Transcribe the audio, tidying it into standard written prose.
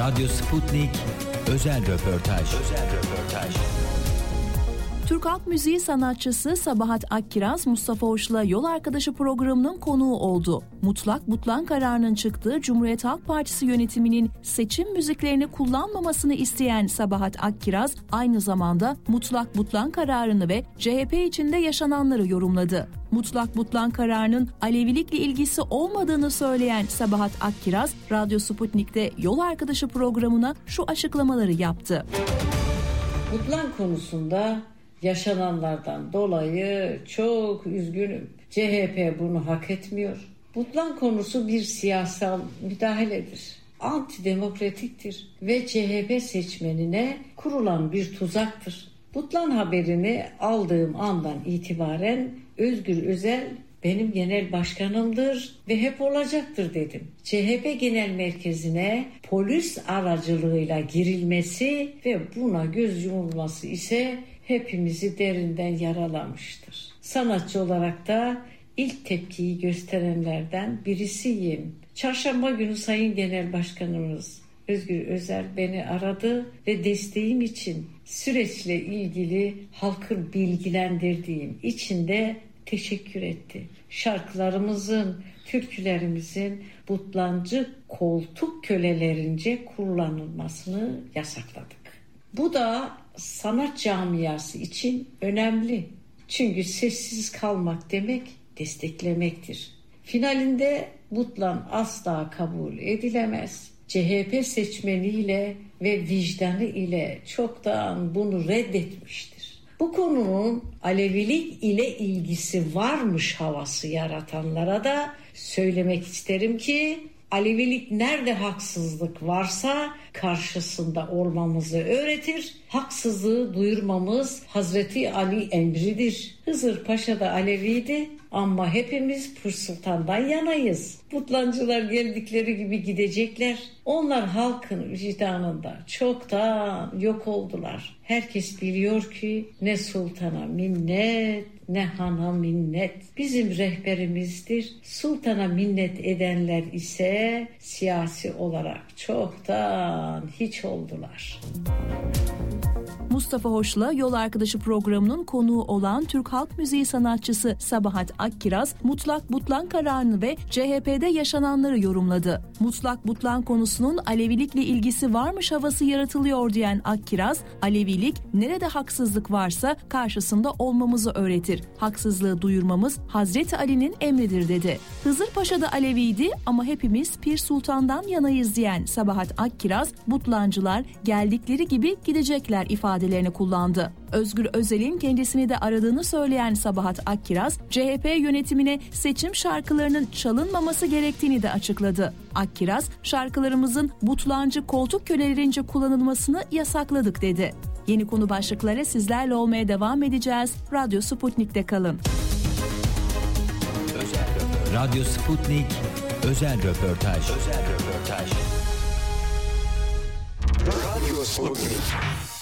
Radyo Sputnik özel röportaj. Türk halk müziği sanatçısı Sabahat Akkiraz, Mustafa Hoş'la Yol Arkadaşı programının konuğu oldu. Mutlak butlan kararının çıktığı Cumhuriyet Halk Partisi yönetiminin seçim müziklerini kullanmamasını isteyen Sabahat Akkiraz, aynı zamanda mutlak butlan kararını ve CHP içinde yaşananları yorumladı. Mutlak butlan kararının Alevilikle ilgisi olmadığını söyleyen Sabahat Akkiraz, Radyo Sputnik'te Yol Arkadaşı programına şu açıklamaları yaptı. Butlan konusunda yaşananlardan dolayı çok üzgünüm. CHP bunu hak etmiyor. Butlan konusu bir siyasal müdahaledir. Antidemokratiktir ve CHP seçmenine kurulan bir tuzaktır. Butlan haberini aldığım andan itibaren Özgür Özel benim genel başkanımdır ve hep olacaktır dedim. CHP Genel Merkezi'ne polis aracılığıyla girilmesi ve buna göz yumulması ise hepimizi derinden yaralamıştır. Sanatçı olarak da ilk tepkiyi gösterenlerden birisiyim. Çarşamba günü Sayın Genel Başkanımız Özgür Özel beni aradı ve desteğim için süreçle ilgili halkı bilgilendirdiğim için de teşekkür etti. Şarkılarımızın, türkülerimizin butlancı koltuk kölelerince kullanılmasını yasakladık. Bu da sanat camiası için önemli. Çünkü sessiz kalmak demek desteklemektir. Finalinde butlan asla kabul edilemez. CHP seçmeniyle ve vicdanı ile çoktan bunu reddetmiştir. Bu konunun Alevilik ile ilgisi varmış havası yaratanlara da söylemek isterim ki Alevilik nerede haksızlık varsa karşısında olmamızı öğretir. Haksızlığı duyurmamız Hazreti Ali emridir. Hızır Paşa da Aleviydi ama hepimiz Pir Sultan'dan yanayız. Butlancılar geldikleri gibi gidecekler. Onlar halkın vicdanında çoktan yok oldular. Herkes biliyor ki ne sultana minnet ne hana minnet. Bizim rehberimizdir. Sultana minnet edenler ise siyasi olarak çoktan hiç oldular. Mustafa Hoş'la Yol Arkadaşı programının konuğu olan Türk halk müziği sanatçısı Sabahat Akkiraz, mutlak butlan kararını ve CHP'de yaşananları yorumladı. Mutlak butlan konusunun Alevilikle ilgisi varmış havası yaratılıyor diyen Akkiraz, Alevilik nerede haksızlık varsa karşısında olmamızı öğretir. Haksızlığı duyurmamız Hazreti Ali'nin emridir dedi. Hızır Paşa da Aleviydi ama hepimiz Pir Sultan'dan yanayız diyen Sabahat Akkiraz, butlancılar geldikleri gibi gidecekler ifadelerini kullandı. Özgür Özel'in kendisini de aradığını söyleyen Sabahat Akkiraz, CHP yönetimine seçim şarkılarının çalınmaması gerektiğini de açıkladı. Akkiraz, şarkılarımızın butlancı koltuk kölelerince kullanılmasını yasakladık dedi. Yeni konu başlıkları sizlerle olmaya devam edeceğiz. Radyo Sputnik'te kalın. Radyo Sputnik özel röportaj. Radyo Sputnik.